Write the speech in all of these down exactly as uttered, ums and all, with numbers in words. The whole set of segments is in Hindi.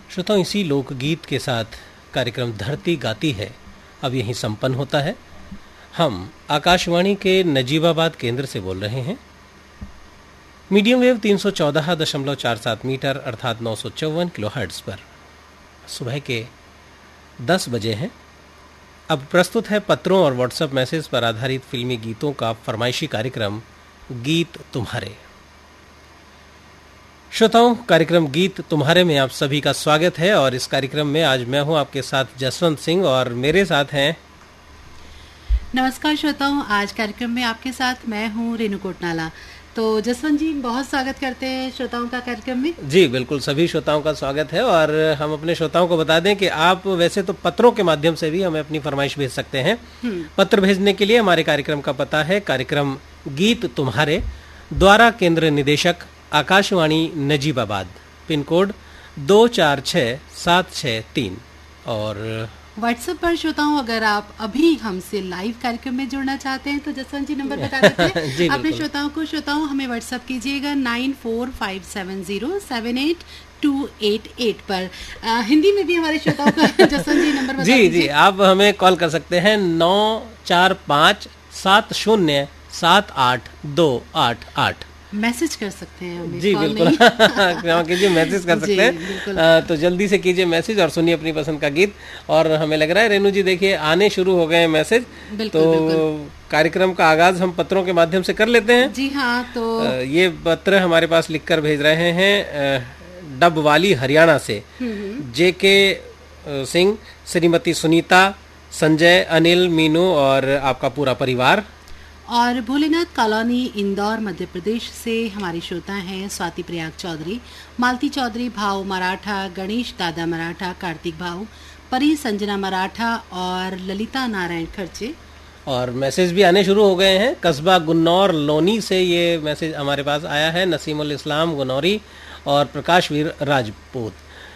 श्रोताओं, इसी लोकगीत के साथ कार्यक्रम धरती गाती है अब यहीं संपन्न होता है। हम आकाशवाणी के नजीबाबाद केंद्र से बोल रहे हैं। मीडियम वेव तीन सौ चौदह दशमलव चार सात मीटर अर्थात नौ सौ चौवन किलो हर्ट्ज पर सुबह के दस बजे हैं। अब प्रस्तुत है पत्रों और व्हाट्सएप मैसेज पर आधारित फिल्मी गीतों का फरमाइशी कार्यक्रम गीत तुम्हारे। श्रोताओं, कार्यक्रम गीत तुम्हारे में आप सभी का स्वागत है और इस कार्यक्रम में आज मैं हूं आपके साथ जसवंत सिंह और मेरे साथ हैं। नमस्कार श्रोताओं, आज कार्यक्रम में आपके साथ मैं हूं रेणु कोटनाला। तो जसवंत जी, बहुत स्वागत करते हैं श्रोताओं का कार्यक्रम में। जी बिल्कुल, सभी श्रोताओं का स्वागत है और हम अपने श्रोताओं को बता दें कि आप वैसे तो पत्रों के माध्यम से भी हमें अपनी फरमाइश भेज सकते हैं। पत्र भेजने के लिए हमारे कार्यक्रम का पता है कार्यक्रम गीत तुम्हारे, द्वारा केंद्र निदेशक आकाशवाणी नजीबाबाद, पिन कोड दो चार छः सात छः तीन। और व्हाट्सएप पर श्रोताओं, अगर आप अभी हमसे लाइव कार्यक्रम में जुड़ना चाहते हैं तो जसवंत जी नंबर बता देते हैं अपने श्रोताओं को। श्रोताओं, हमें व्हाट्सएप कीजिएगा nine four five seven zero seven eight to eight eight पर। आ, हिंदी में भी हमारे श्रोताओं का जसवंत जी नंबर बता जी जी आप हमें कॉल कर सकते हैं नौ चार पाँच सात शून्य सात आठ दो आठ आठ। मैसेज कर सकते हैं हमें, जी बिल्कुल कीजिए, मैसेज कर सकते हैं। आ, तो जल्दी से कीजिए मैसेज और सुनिए अपनी पसंद का गीत। और हमें लग रहा है रेणु जी, देखिए आने शुरू हो गए हैं मैसेज। तो कार्यक्रम का आगाज हम पत्रों के माध्यम से कर लेते हैं। जी हाँ, तो आ, ये पत्र हमारे पास लिखकर भेज रहे हैं डबवाली हरियाणा से जे के सिंह, श्रीमती सुनीता, संजय, अनिल, मीनू और आपका पूरा परिवार। और भोलेनाथ कॉलोनी, इंदौर, मध्य प्रदेश से हमारी श्रोता हैं स्वाति प्रयाग चौधरी, मालती चौधरी, भाव मराठा, गणेश दादा मराठा, कार्तिक भाव, परी संजना मराठा और ललिता नारायण खर्चे। और मैसेज भी आने शुरू हो गए हैं। कस्बा गुन्नौर लोनी से ये मैसेज हमारे पास आया है, नसीमुल इस्लाम गुनौरी और प्रकाश वीर राजपूत।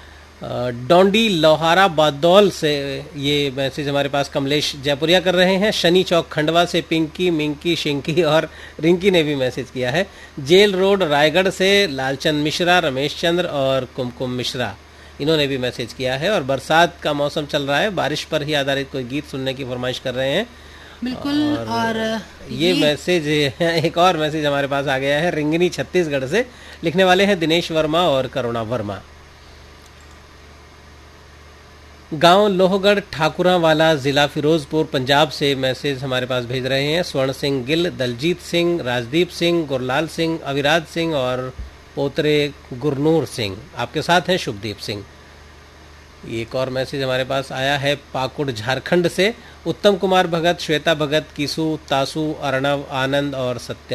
डोंडी लोहारा बादौल से ये मैसेज हमारे पास कमलेश जयपुरिया कर रहे हैं। शनि चौक खंडवा से पिंकी, मिंकी, शिंकी और रिंकी ने भी मैसेज किया है। जेल रोड रायगढ़ से लालचंद मिश्रा, रमेश चंद्र और कुमकुम मिश्रा, इन्होंने भी मैसेज किया है। और बरसात का मौसम चल रहा है, बारिश पर ही आधारित कोई गीत सुनने की फरमाइश कर रहे हैं। बिल्कुल। और, और ये, ये मैसेज एक और मैसेज हमारे पास आ गया है रिंगनी छत्तीसगढ़ से। लिखने वाले हैं दिनेश वर्मा और करुणा वर्मा। गांव लोहगढ़ ठाकुरावाला, जिला फिरोजपुर, पंजाब से मैसेज हमारे पास भेज रहे हैं स्वर्ण सिंह गिल, दलजीत सिंह, राजदीप सिंह, गुरलाल सिंह, अविराज सिंह और पोतरे गुरनूर सिंह। आपके साथ हैं शुभदीप सिंह। एक और मैसेज हमारे पास आया है पाकुड़ झारखंड से। उत्तम कुमार भगत, श्वेता भगत, किसू, तासु, अर्णव, आनंद और सत्य